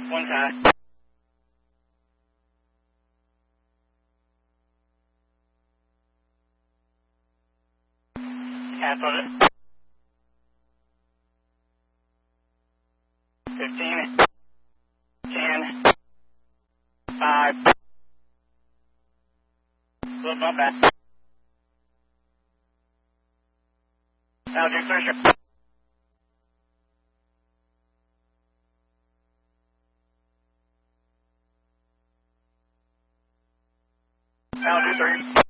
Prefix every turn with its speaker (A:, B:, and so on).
A: One high. Half of it. 15. 10. 5. Little bump back. Now do pressure. Now do 3.